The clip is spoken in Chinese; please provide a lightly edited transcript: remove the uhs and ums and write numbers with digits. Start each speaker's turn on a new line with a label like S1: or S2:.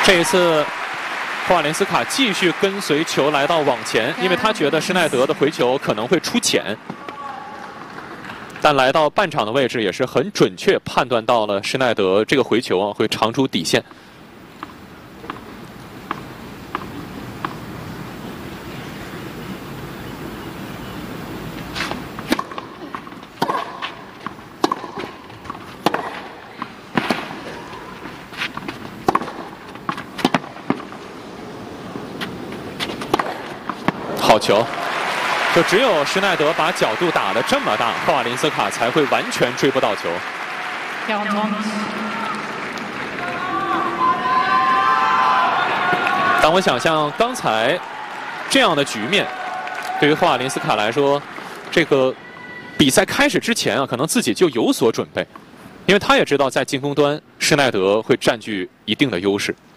S1: 这一次，霍瓦连斯卡继续跟随球来到网前，因为他觉得施耐德的回球可能会出浅。但来到半场的位置，也是很准确判断到了施耐德这个回球啊会长出底线。好球！就只有施耐德把角度打得这么大，霍瓦林斯卡才会完全追不到球。当我想象刚才这样的局面，对于霍瓦林斯卡来说，这个比赛开始之前啊，可能自己就有所准备，因为他也知道在进攻端施耐德会占据一定的优势。